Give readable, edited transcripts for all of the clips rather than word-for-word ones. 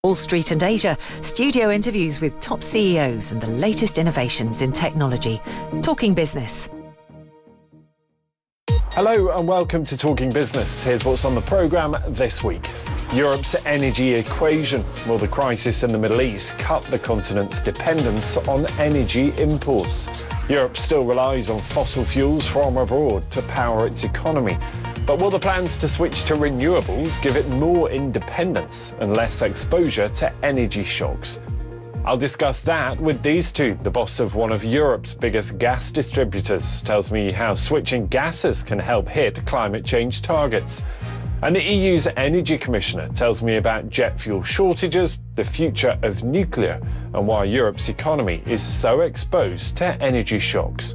Wall Street and Asia, studio interviews with top CEOs and the latest innovations in technology. Talking Business. Hello and welcome to Talking Business. Here's what's on the programme this week. Europe's energy equation. Will the crisis in the Middle East cut the continent's dependence on energy imports? Europe still relies on fossil fuels from abroad to power its economy. But will the plans to switch to renewables give it more independence and less exposure to energy shocks? I'll discuss that with these two. The boss of one of Europe's biggest gas distributors tells me how switching gases can help hit climate change targets. And the EU's Energy Commissioner tells me about jet fuel shortages, the future of nuclear, and why Europe's economy is so exposed to energy shocks.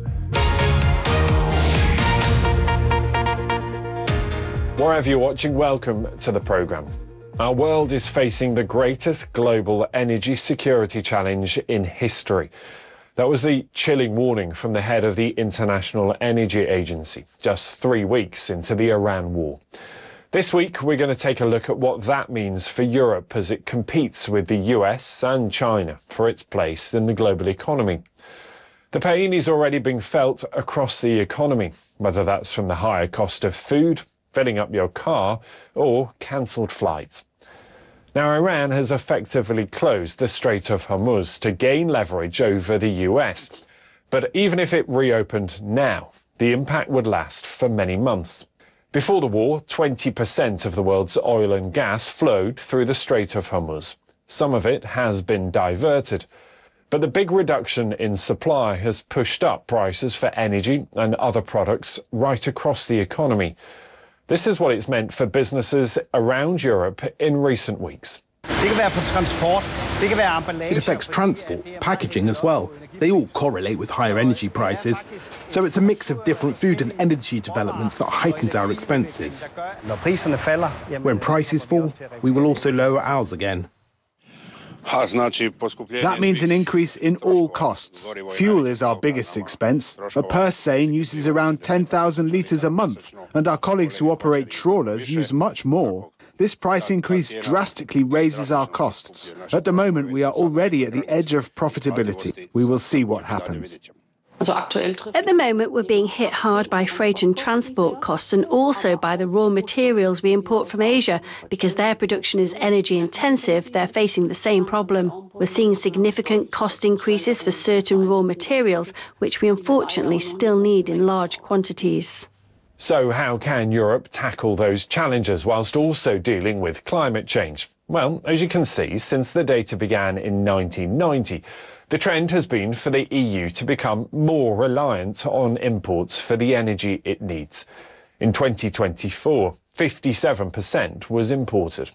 Wherever you're watching, welcome to the programme. Our world is facing the greatest global energy security challenge in history. That was the chilling warning from the head of the International Energy Agency, just 3 weeks into the Iran war. This week, we're going to take a look at what that means for Europe as it competes with the US and China for its place in the global economy. The pain is already being felt across the economy, whether that's from the higher cost of food, filling up your car, or cancelled flights. Now, Iran has effectively closed the Strait of Hormuz to gain leverage over the US. But even if it reopened now, the impact would last for many months. Before the war, 20% of the world's oil and gas flowed through the Strait of Hormuz. Some of it has been diverted. But the big reduction in supply has pushed up prices for energy and other products right across the economy. This is what it's meant for businesses around Europe in recent weeks. It affects transport, packaging as well. They all correlate with higher energy prices. So it's a mix of different food and energy developments that heightens our expenses. When prices fall, we will also lower ours again. That means an increase in all costs. Fuel is our biggest expense. A purse seine uses around 10,000 litres a month, and our colleagues who operate trawlers use much more. This price increase drastically raises our costs. At the moment, we are already at the edge of profitability. We will see what happens. At the moment, we're being hit hard by freight and transport costs and also by the raw materials we import from Asia. Because their production is energy intensive, they're facing the same problem. We're seeing significant cost increases for certain raw materials, which we unfortunately still need in large quantities. So how can Europe tackle those challenges whilst also dealing with climate change? Well, as you can see, since the data began in 1990, the trend has been for the EU to become more reliant on imports for the energy it needs. In 2024, 57% was imported.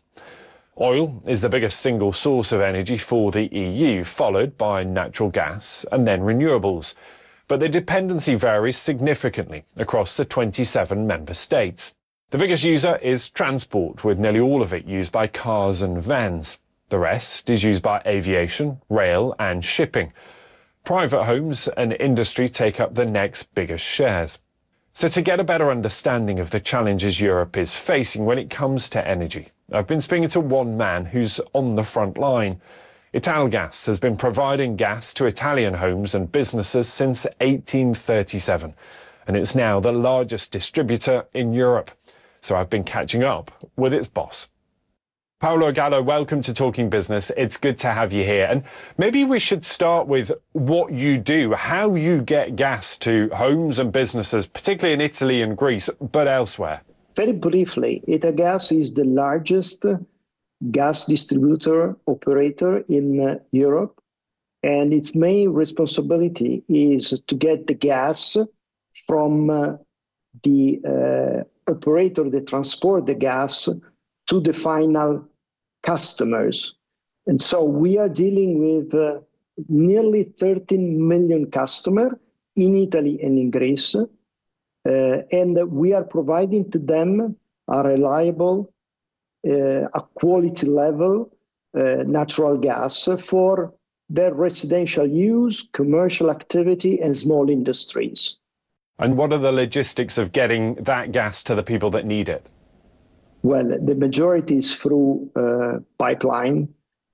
Oil is the biggest single source of energy for the EU, followed by natural gas and then renewables. But the dependency varies significantly across the 27 member states. The biggest user is transport, with nearly all of it used by cars and vans. The rest is used by aviation, rail and shipping. Private homes and industry take up the next biggest shares. So to get a better understanding of the challenges Europe is facing when it comes to energy, I've been speaking to one man who's on the front line. Italgas has been providing gas to Italian homes and businesses since 1837, and it's now the largest distributor in Europe. So I've been catching up with its boss. Paolo Gallo, welcome to Talking Business. It's good to have you here. And maybe we should start with what you do, how you get gas to homes and businesses, particularly in Italy and Greece, but elsewhere. Very briefly, Italgas is the largest gas distributor operator in Europe, and its main responsibility is to get the gas from the operator that transport the gas to the final customers. And so we are dealing with nearly 13 million customers in Italy and in Greece, and we are providing to them a reliable, a quality level natural gas for their residential use, commercial activity, and small industries. And what are the logistics of getting that gas to the people that need it? Well, the majority is through pipeline.